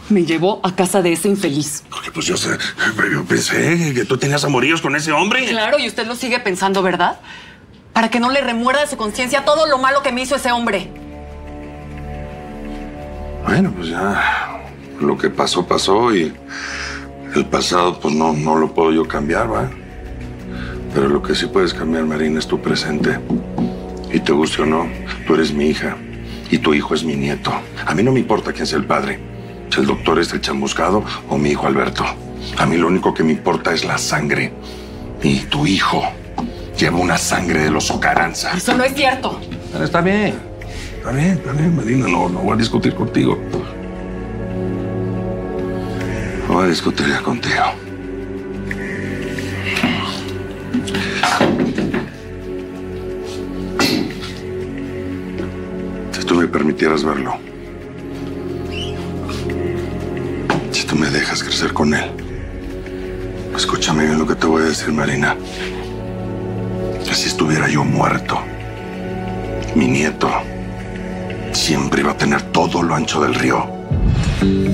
me llevó a casa de ese infeliz. Porque pues yo pensé que tú tenías amoríos con ese hombre. Claro, y usted lo sigue pensando, ¿verdad? Para que no le remuerda de su conciencia todo lo malo que me hizo ese hombre. Bueno, pues ya lo que pasó, pasó y el pasado pues no lo puedo yo cambiar, ¿va? Pero lo que sí puedes cambiar, Marina, es tu presente. Y te guste o no, tú eres mi hija y tu hijo es mi nieto. A mí no me importa quién sea el padre, si el doctor es el chamuscado o mi hijo Alberto. A mí lo único que me importa es la sangre. Y tu hijo lleva una sangre de los Ocaranza. Eso no es cierto. Pero está bien, Marina, no voy a discutir contigo. No voy a discutir ya contigo. Si tú me permitieras verlo, si tú me dejas crecer con él, escúchame bien lo que te voy a decir, Marina. Que si estuviera yo muerto, mi nieto siempre iba a tener todo lo ancho del río.